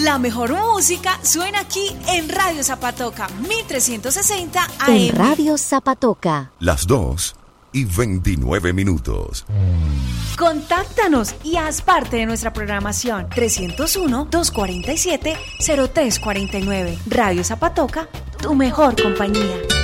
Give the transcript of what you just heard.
La mejor música suena aquí en Radio Zapatoca, 1360 AM. En Radio Zapatoca. Las 2:29. Contáctanos y haz parte de nuestra programación. 301-247-0349. Radio Zapatoca, tu mejor compañía.